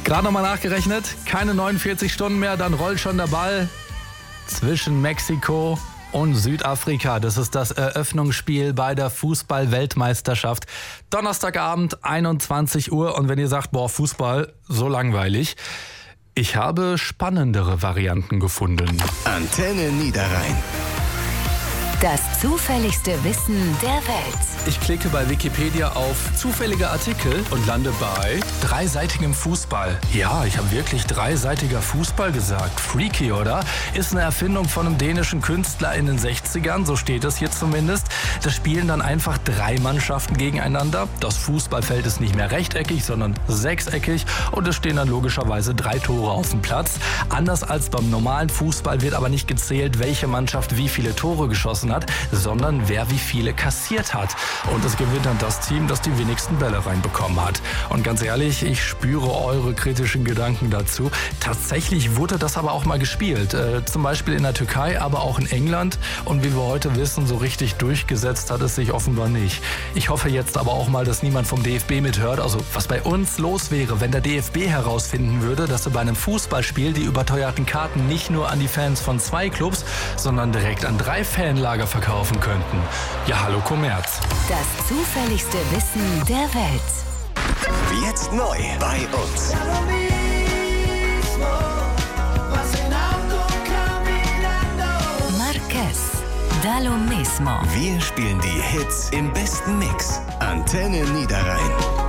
Gerade nochmal nachgerechnet, keine 49 Stunden mehr, dann rollt schon der Ball zwischen Mexiko und Südafrika. Das ist das Eröffnungsspiel bei der Fußball-Weltmeisterschaft. Donnerstagabend, 21 Uhr. Und wenn ihr sagt, boah, Fußball, so langweilig. Ich habe spannendere Varianten gefunden. Antenne Niederrhein. Das zufälligste Wissen der Welt. Ich klicke bei Wikipedia auf zufällige Artikel und lande bei dreiseitigem Fußball. Ja, ich habe wirklich dreiseitiger Fußball gesagt. Freaky, oder? Ist eine Erfindung von einem dänischen Künstler in den 60ern, so steht es hier zumindest. Da spielen dann einfach 3 Mannschaften gegeneinander. Das Fußballfeld ist nicht mehr rechteckig, sondern sechseckig und es stehen dann logischerweise 3 Tore auf dem Platz. Anders als beim normalen Fußball wird aber nicht gezählt, welche Mannschaft wie viele Tore geschossen hat, sondern wer wie viele kassiert hat. Und es gewinnt dann das Team, das die wenigsten Bälle reinbekommen hat. Und ganz ehrlich, ich spüre eure kritischen Gedanken dazu. Tatsächlich wurde das aber auch mal gespielt. Zum Beispiel in der Türkei, aber auch in England. Und wie wir heute wissen, so richtig durchgesetzt hat es sich offenbar nicht. Ich hoffe jetzt aber auch mal, dass niemand vom DFB mithört. Also was bei uns los wäre, wenn der DFB herausfinden würde, dass sie bei einem Fußballspiel die überteuerten Karten nicht nur an die Fans von 2 Clubs, sondern direkt an 3 Fanlager verkaufen könnten. Ja, hallo Kommerz. Das zufälligste Wissen der Welt. Jetzt neu bei uns. Marquez, da lo mismo. Wir spielen die Hits im besten Mix. Antenne Niederrhein.